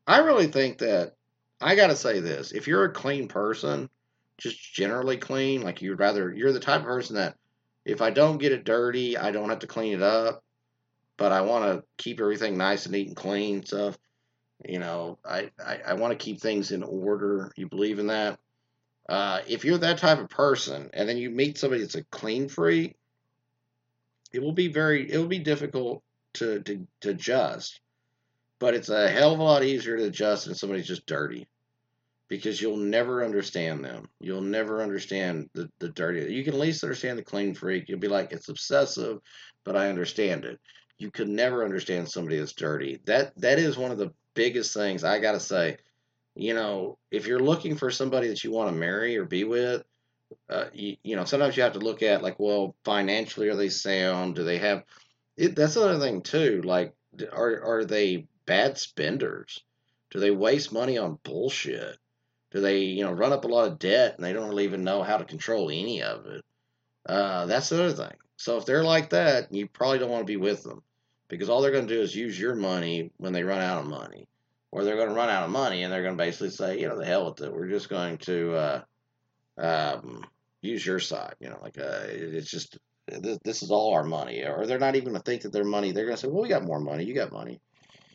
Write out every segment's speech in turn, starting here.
I really think that I gotta say this: if you're a clean person, just generally clean, like you're the type of person that if I don't get it dirty, I don't have to clean it up, but I want to keep everything nice and neat and clean stuff. I want to keep things in order. You believe in that? If you're that type of person, and then you meet somebody that's a clean freak, it will be difficult to adjust. But it's a hell of a lot easier to adjust than somebody's just dirty because you'll never understand them. You'll never understand the dirty. You can at least understand the clean freak. You'll be like, it's obsessive, but I understand it. You could never understand somebody that's dirty. That is one of the biggest things I gotta say. If you're looking for somebody that you want to marry or be with, sometimes you have to look at like, well, financially, are they sound? Do they have it? That's another thing too. Like, are they bad spenders? Do they waste money on bullshit? Do they, run up a lot of debt and they don't really even know how to control any of it? That's the other thing. So if they're like that, you probably don't want to be with them because all they're going to do is use your money when they run out of money, or they're going to run out of money and they're going to basically say, the hell with it. We're just going to um, use your side. Like it's just this is all our money, or they're not even going to think that their money. They're going to say, well, we got more money. You got money.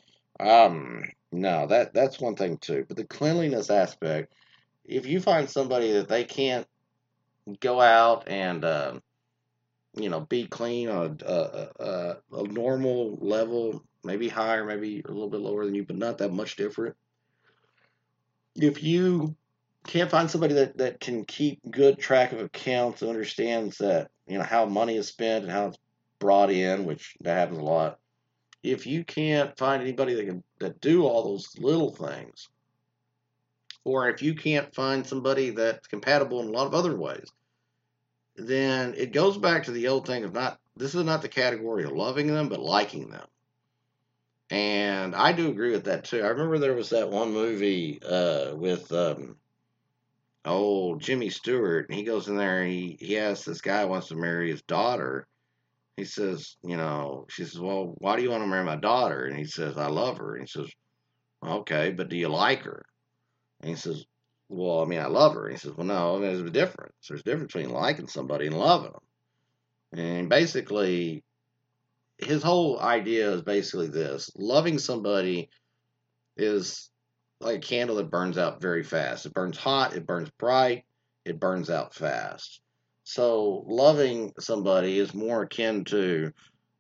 No, that's one thing too. But the cleanliness aspect, if you find somebody that they can't go out and be clean on a normal level, maybe higher, maybe a little bit lower than you, but not that much different. If you can't find somebody that can keep good track of accounts and understands that how money is spent and how it's brought in, which that happens a lot. If you can't find anybody that do all those little things, or if you can't find somebody that's compatible in a lot of other ways, then it goes back to the old thing of not this is not the category of loving them, but liking them. And I do agree with that too. I remember there was that one movie with old Jimmy Stewart, and he goes in there and he asks this guy who wants to marry his daughter. He says, she says, well, why do you want to marry my daughter? And he says, I love her. And he says, okay, but do you like her? And he says, well, I mean, I love her. And he says, well, no, there's a difference. There's a difference between liking somebody and loving them. And basically, his whole idea is basically this: loving somebody is like a candle that burns out very fast. It burns hot, it burns bright, it burns out fast. So, loving somebody is more akin to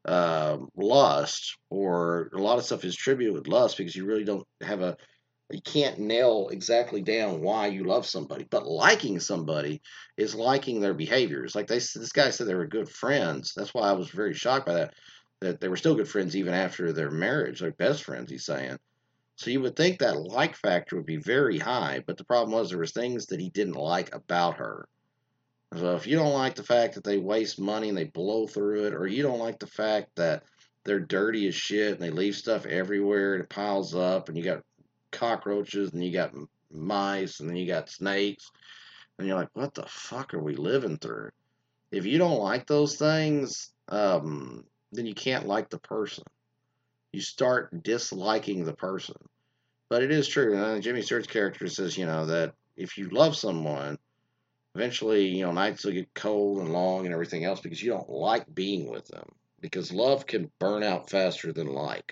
lust, or a lot of stuff is attributed with lust because you really don't have you can't nail exactly down why you love somebody. But liking somebody is liking their behaviors. Like this guy said they were good friends. That's why I was very shocked by that they were still good friends even after their marriage. They're best friends, he's saying. So you would think that like factor would be very high, but the problem was there was things that he didn't like about her. So if you don't like the fact that they waste money and they blow through it, or you don't like the fact that they're dirty as shit and they leave stuff everywhere and it piles up, and you got cockroaches and you got mice and then you got snakes, and you're like, what the fuck are we living through? If you don't like those things, then you can't like the person. You start disliking the person. But it is true. Jimmy Stewart's character says, that if you love someone, eventually, nights will get cold and long and everything else because you don't like being with them. Because love can burn out faster than like.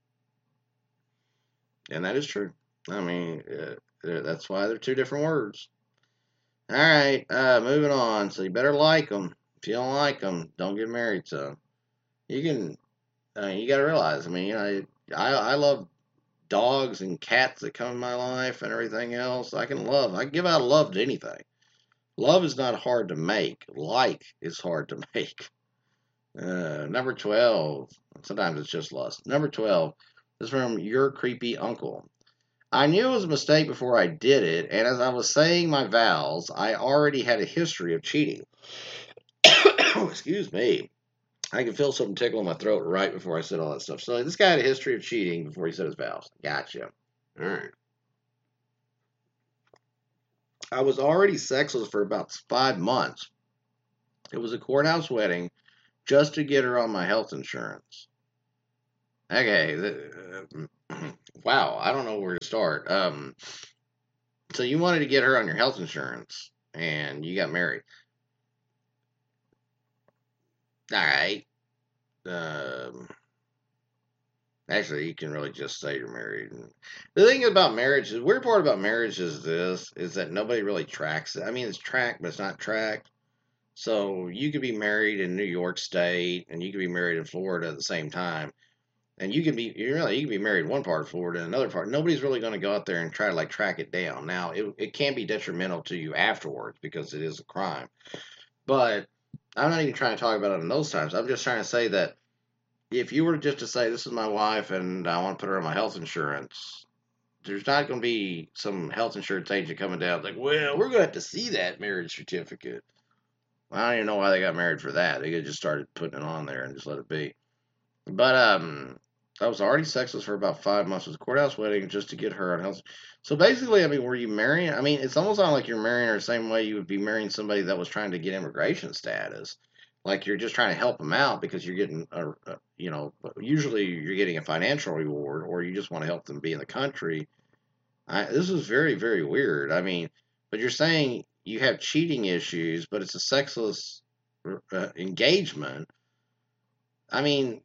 And that is true. I mean, that's why they're two different words. All right, moving on. So you better like them. If you don't like them, don't get married to them. You can, you got to realize, I mean, I love dogs and cats that come in my life and everything else. I can give out love to anything. Love is not hard to make. Like is hard to make. Number 12. Sometimes it's just lust. Number 12 is from Your Creepy Uncle. I knew it was a mistake before I did it, and as I was saying my vows, I already had a history of cheating. Excuse me. I could feel something tickle in my throat right before I said all that stuff. So this guy had a history of cheating before he said his vows. Gotcha. All right. I was already sexless for about 5 months. It was a courthouse wedding just to get her on my health insurance. Okay, Wow, I don't know where to start. So you wanted to get her on your health insurance, and you got married. All right. Um, Actually, you can really just say you're married. And the thing about marriage, the weird part about marriage is this: is that nobody really tracks it. I mean, it's tracked, but it's not tracked. So you could be married in New York State, and you could be married in Florida at the same time, and you can be married in one part of Florida and another part. Nobody's really going to go out there and try to like track it down. Now, it can be detrimental to you afterwards because it is a crime. But I'm not even trying to talk about it in those times. I'm just trying to say that if you were just to say, this is my wife and I want to put her on my health insurance, there's not going to be some health insurance agent coming down like, well, we're going to have to see that marriage certificate. I don't even know why they got married for that. They could just started putting it on there and just let it be. But I was already sexless for about 5 months. It was a courthouse wedding just to get her on health. So basically, I mean, were you marrying? I mean, it's almost not like you're marrying her the same way you would be marrying somebody that was trying to get immigration status. Like you're just trying to help them out because you're getting usually you're getting a financial reward, or you just want to help them be in the country. This is very, very weird. I mean, but you're saying you have cheating issues, but it's a sexless engagement. I mean,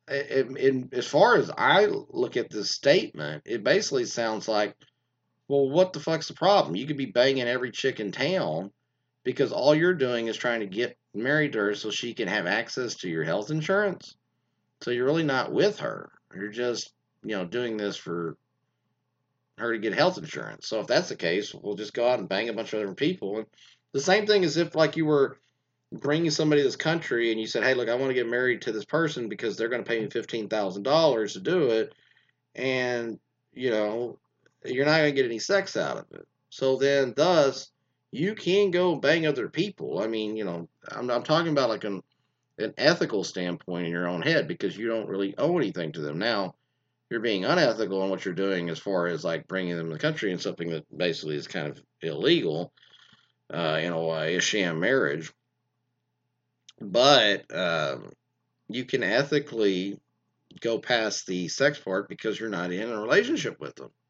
as far as I look at this statement, it basically sounds like, well, what the fuck's the problem? You could be banging every chick in town because all you're doing is trying to get married to her so she can have access to your health insurance. So you're really not with her. You're just, doing this for her to get health insurance. So if that's the case, we'll just go out and bang a bunch of other people. And the same thing as if like you were bringing somebody to this country and you said, hey, look, I want to get married to this person because they're going to pay me $15,000 to do it. And, you know, you're not going to get any sex out of it. So then, thus, you can go bang other people. I mean, I'm talking about like an ethical standpoint in your own head because you don't really owe anything to them. Now, you're being unethical in what you're doing as far as like bringing them to the country and something that basically is kind of illegal in a way, a sham marriage. But you can ethically go past the sex part because you're not in a relationship with them.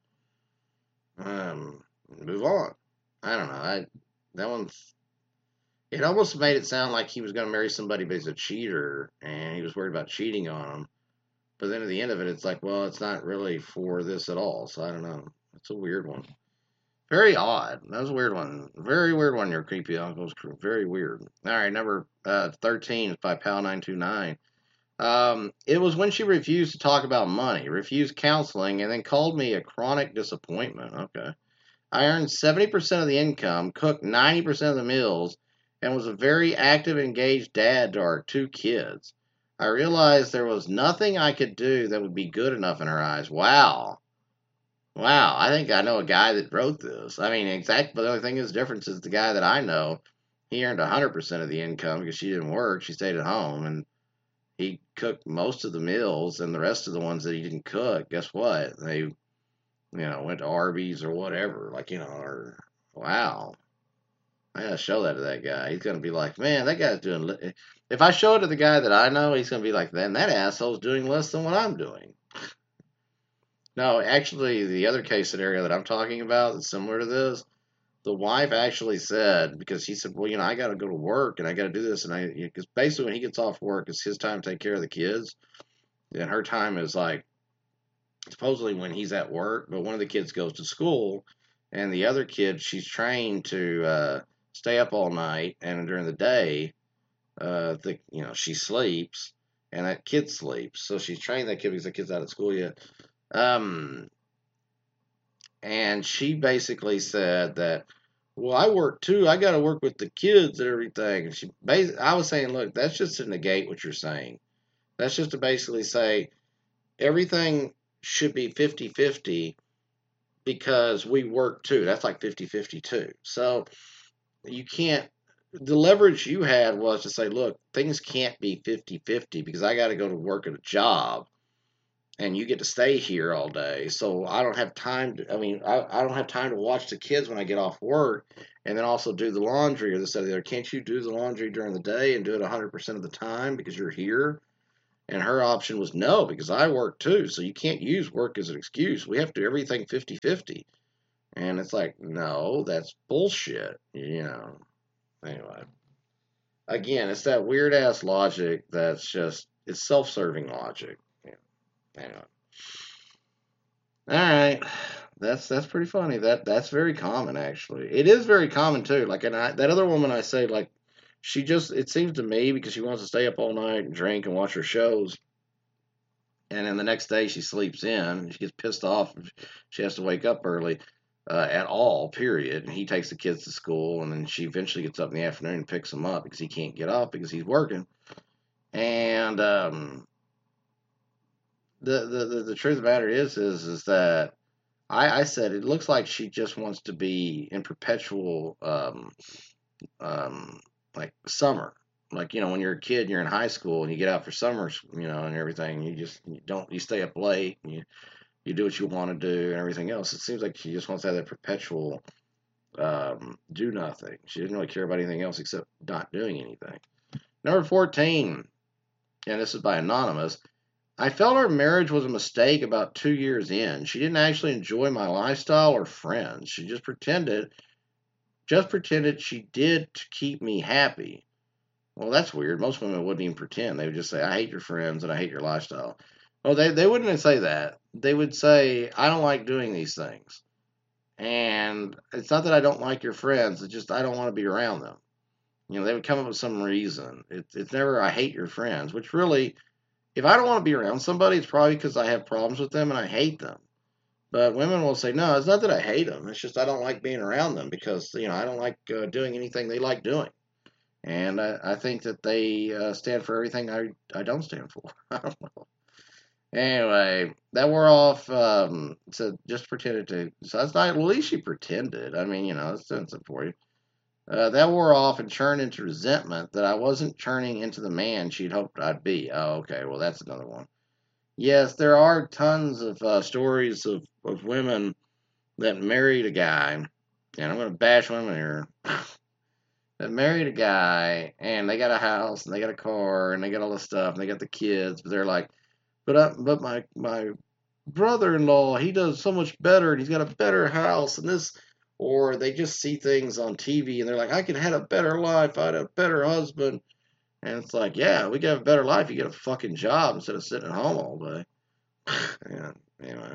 Move on. I don't know. That one's. It almost made it sound like he was going to marry somebody, but he's a cheater, and he was worried about cheating on him. But then at the end of it, it's like, well, it's not really for this at all. So I don't know. It's a weird one. Very odd. That was a weird one. Very weird one. Your creepy uncle's very weird. All right, number 13 is by Pal929. It was when she refused to talk about money, refused counseling, and then called me a chronic disappointment. Okay. I earned 70% of the income, cooked 90% of the meals, and was a very active, engaged dad to our two kids. I realized there was nothing I could do that would be good enough in her eyes. Wow. Wow. I think I know a guy that wrote this. I mean, exactly. But the only thing is, difference is the guy that I know, he earned 100% of the income because she didn't work. She stayed at home. And he cooked most of the meals, and the rest of the ones that he didn't cook, guess what? They, went to Arby's or whatever. Like, or wow. I gotta show that to that guy. He's gonna be like, man, that guy's doing. If I show it to the guy that I know, he's gonna be like, then that asshole's doing less than what I'm doing. No, actually, the other case scenario that I'm talking about that's similar to this, the wife actually said, because he said, well, I got to go to work and I got to do this. And because basically when he gets off work, it's his time to take care of the kids. And her time is like, supposedly when he's at work, but one of the kids goes to school and the other kid, she's trained to stay up all night. And during the day, she sleeps and that kid sleeps. So she's trained that kid because the kid's out of school yet. Um, and she basically said that, well, I work too. I got to work with the kids and everything. And I was saying, look, that's just to negate what you're saying. That's just to basically say everything should be 50-50 because we work too. That's like 50-50 too. So you can't, the leverage you had was to say, look, things can't be 50-50 because I got to go to work at a job and you get to stay here all day. So I don't have time to, I don't have time to watch the kids when I get off work and then also do the laundry or this or the other. Can't you do the laundry during the day and do it 100% of the time because you're here? And her option was no, because I work too. So you can't use work as an excuse. We have to do everything 50-50. And it's like, no, that's bullshit. Anyway, again, it's that weird ass logic that's just, it's self serving logic. Yeah. Anyway. All right. That's pretty funny. That's very common actually. It is very common too. Like, that other woman I say, like, she just, it seems to me, because she wants to stay up all night and drink and watch her shows, and then the next day she sleeps in. She gets pissed off if she has to wake up early, at all, period. And he takes the kids to school, and then she eventually gets up in the afternoon and picks them up because he can't get up because he's working. And the truth of the matter is that I said it looks like she just wants to be in perpetual, like, summer. Like, when you're a kid and you're in high school and you get out for summers, and everything, you stay up late, and you do what you want to do and everything else. It seems like she just wants to have that perpetual, do nothing. She doesn't really care about anything else except not doing anything. Number 14, and this is by Anonymous. I felt our marriage was a mistake about 2 years in. She didn't actually enjoy my lifestyle or friends. She just pretended she did to keep me happy. Well, that's weird. Most women wouldn't even pretend. They would just say, I hate your friends and I hate your lifestyle. Well, they wouldn't say that. They would say, I don't like doing these things. And it's not that I don't like your friends. It's just I don't want to be around them. They would come up with some reason. It's never, I hate your friends, which really, if I don't want to be around somebody, it's probably because I have problems with them and I hate them. But women will say, no, it's not that I hate them. It's just I don't like being around them because, I don't like doing anything they like doing. And I think that they stand for everything I don't stand for. I don't know. Anyway, that wore off. So just pretended to. So that's not. Well, at least she pretended. I mean, that's something for you. That wore off and turned into resentment that I wasn't turning into the man she'd hoped I'd be. Oh, okay. Well, that's another one. Yes, there are tons of stories of women that married a guy, and I'm going to bash women here, that married a guy, and they got a house, and they got a car, and they got all this stuff, and they got the kids, but they're like, but my brother-in-law, he does so much better, and he's got a better house, and this, or they just see things on TV, and they're like, I could have had a better life, I'd have a better husband, and it's like, yeah, we could have a better life, you get a fucking job instead of sitting at home all day. Yeah, anyway.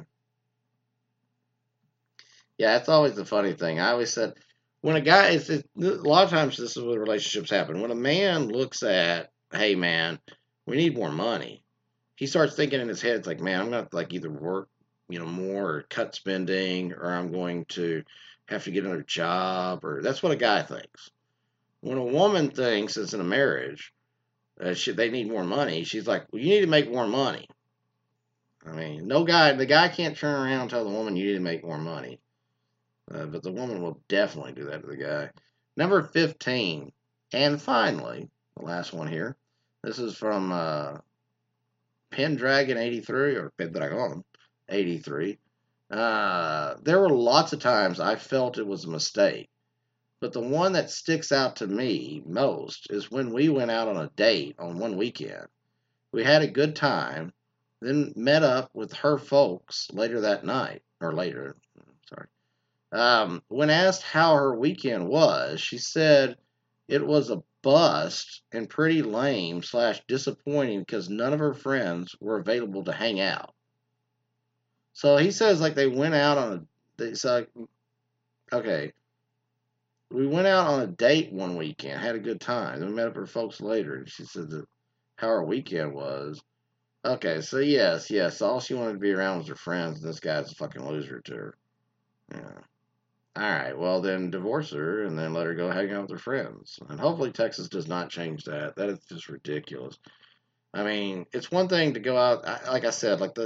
Yeah, it's always the funny thing. I always said, when a guy, a lot of times this is what relationships happen. When a man looks at, hey man, we need more money, he starts thinking in his head, it's like, man, I'm gonna like either work, more, or cut spending, or I'm going to have to get another job, or that's what a guy thinks. When a woman thinks it's in a marriage, they need more money, she's like, well, you need to make more money. I mean, the guy can't turn around and tell the woman you need to make more money. But the woman will definitely do that to the guy. Number 15. And finally, the last one here. This is from Pendragon 83, or Pendragon 83. There were lots of times I felt it was a mistake. But the one that sticks out to me most is when we went out on a date on one weekend. We had a good time, then met up with her folks later that night, or later, sorry. When asked how her weekend was, she said it was a bust and pretty lame / disappointing because none of her friends were available to hang out. So he says like they went out on a, it's like, okay, we went out on a date one weekend, had a good time. Then we met up with her folks later, and she said that how her weekend was. Okay, so yes, all she wanted to be around was her friends, and this guy's a fucking loser to her. Yeah. All right, well then divorce her and then let her go hang out with her friends. And hopefully Texas does not change that. That is just ridiculous. I mean, it's one thing to go out, like I said, like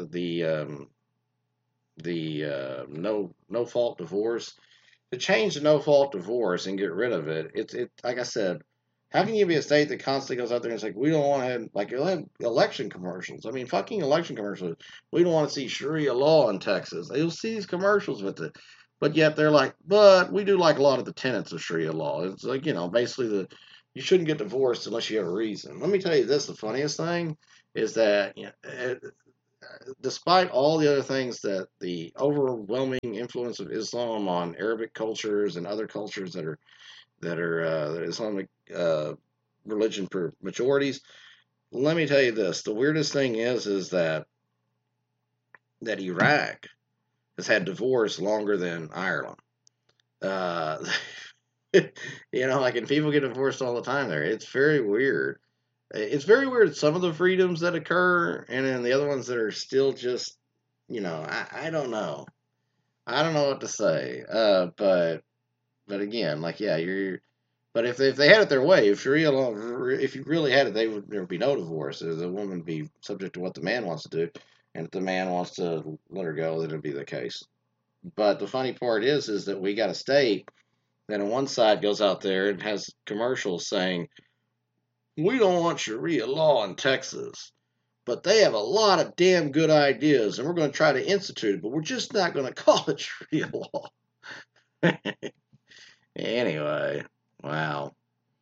the no fault divorce. To change the no fault divorce and get rid of it, it like I said, how can you be a state that constantly goes out there and it's like we don't want to have like you'll have election commercials? I mean, fucking election commercials. We don't want to see Sharia law in Texas. You'll see these commercials with it, but yet they're like, but we do like a lot of the tenets of Sharia law. It's like basically you shouldn't get divorced unless you have a reason. Let me tell you this: the funniest thing is that despite all the other things that the overwhelming influence of Islam on Arabic cultures and other cultures that are Islamic religion for majorities, let me tell you this: the weirdest thing is that Iraq has had divorce longer than Ireland. Uh, like, and people get divorced all the time there. It's very weird. It's very weird some of the freedoms that occur, and then the other ones that are still just, I don't know. I don't know what to say. But again, like, yeah, but if they had it their way, if Sharia law, if you really had it, there would be no divorce. The woman would be subject to what the man wants to do, and if the man wants to let her go, then it'd be the case. But the funny part is that we got a state that on one side goes out there and has commercials saying, "We don't want Sharia law in Texas, but they have a lot of damn good ideas, and we're going to try to institute it, but we're just not going to call it Sharia law." Anyway, wow.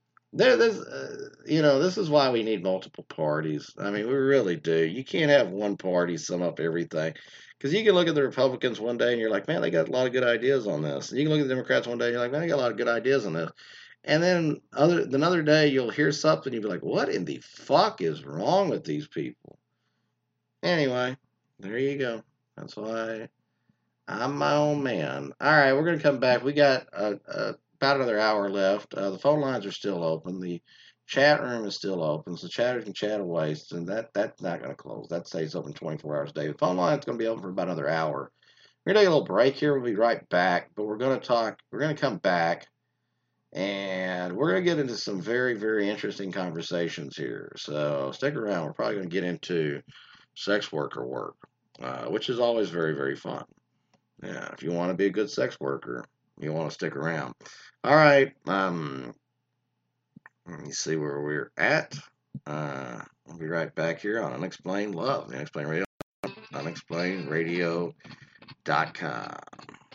This is why we need multiple parties. I mean, we really do. You can't have one party sum up everything. Because you can look at the Republicans one day and you're like, man, they got a lot of good ideas on this. And you can look at the Democrats one day and you're like, man, they got a lot of good ideas on this. And then another day you'll hear something and you'll be like, what in the fuck is wrong with these people? Anyway, there you go. That's why I'm my own man. All right, we're gonna come back. We got about another hour left. The phone lines are still open. The chat room is still open, so chatters can chat away. And that's not gonna close. That stays open 24 hours a day. The phone line's gonna be open for about another hour. We're gonna take a little break here. We'll be right back. But we're gonna talk. We're gonna come back, and we're gonna get into some very very interesting conversations here. So stick around. We're probably gonna get into sex worker work, which is always very very fun. Yeah, if you want to be a good sex worker, you want to stick around. All right. Let me see where we're at. I'll be right back here on Unexplained Love, Unexplained Radio, unexplainеdradio.com.